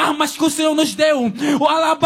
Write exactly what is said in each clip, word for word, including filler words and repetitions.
armas que o Senhor nos deu. O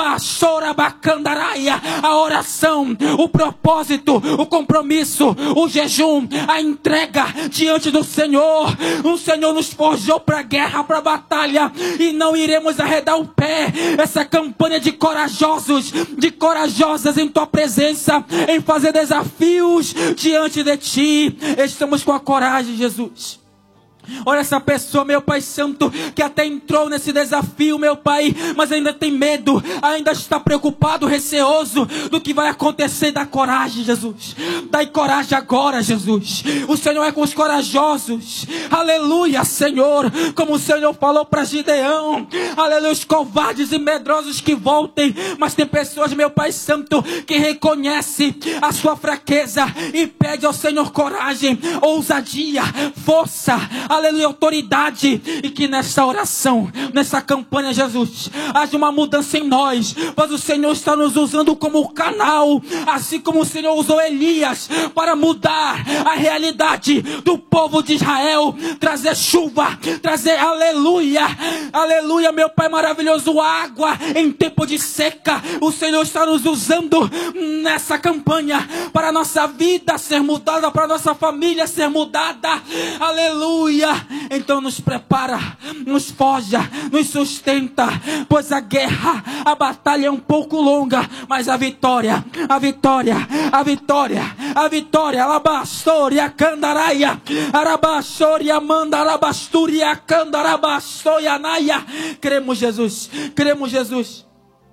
alabaxorabacandaraia, a oração, o propósito, o compromisso, o jejum, a entrega diante do Senhor. O Senhor nos forjou para a guerra, para a batalha, e não iremos arredar o pé. Essa campanha de corajosos, de corajosas em tua presença, em fazer desafios diante de ti. Estamos com a coragem, Jesus. Olha essa pessoa, meu Pai Santo, que até entrou nesse desafio, meu Pai, mas ainda tem medo, ainda está preocupado, receoso do que vai acontecer. Dá coragem, Jesus. Dá coragem agora, Jesus. O Senhor é com os corajosos. Aleluia, Senhor. Como o Senhor falou para Gideão. Aleluia, os covardes e medrosos que voltem. Mas tem pessoas, meu Pai Santo, que reconhece a sua fraqueza e pede ao Senhor coragem, ousadia, força, aleluia, autoridade. E que nessa oração, nessa campanha, Jesus, haja uma mudança em nós. Pois o Senhor está nos usando como canal, assim como o Senhor usou Elias para mudar a realidade do povo de Israel, trazer chuva, trazer, aleluia, aleluia, meu Pai maravilhoso, água em tempo de seca. O Senhor está nos usando nessa campanha para a nossa vida ser mudada, para a nossa família ser mudada. Aleluia. Então nos prepara, nos forja, nos sustenta, pois a guerra, a batalha é um pouco longa, mas a vitória, a vitória, a vitória, a vitória, alabastoria, candaraia, arabastoria, mandarabasturia, candarabastoia, naia. Cremos, Jesus, cremos, Jesus,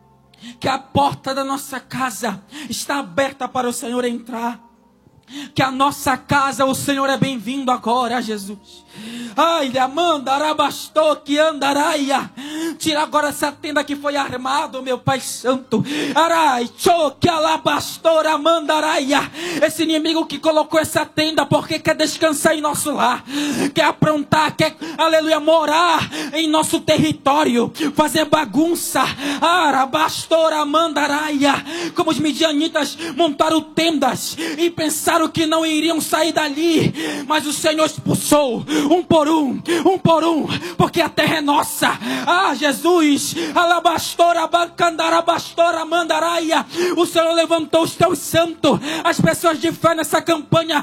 que a porta da nossa casa está aberta para o Senhor entrar. Que a nossa casa, o Senhor é bem-vindo agora, Jesus. Ai, Amanda, arabastou, que andaraia. Tira agora essa tenda que foi armada, meu Pai Santo. Arai, choque, alabastora, mandaraia. Esse inimigo que colocou essa tenda porque quer descansar em nosso lar, quer aprontar, quer, aleluia, morar em nosso território, fazer bagunça. Arabastora, mandaraia. Como os midianitas montaram tendas e pensaram que não iriam sair dali, mas o Senhor expulsou um por um, um por um, porque a terra é nossa. Ah, Jesus, alabastora, bacandarabastora, mandaraia. O Senhor levantou os teus santos, as pessoas de fé nessa campanha,